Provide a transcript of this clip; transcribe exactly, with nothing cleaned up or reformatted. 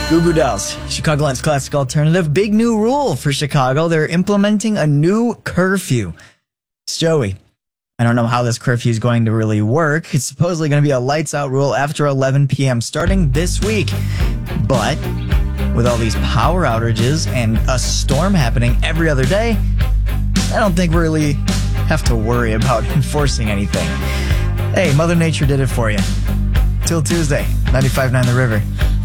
Goo Goo Dolls, Chicagoland's classic alternative. Big new rule for Chicago. They're implementing a new curfew. It's Joey. I don't know how this curfew is going to really work. It's supposedly going to be a lights out rule after eleven p.m. starting this week. But with all these power outages and a storm happening every other day, I don't think we really have to worry about enforcing anything. Hey, Mother Nature did it for you. Till Tuesday, ninety-five point nine The River.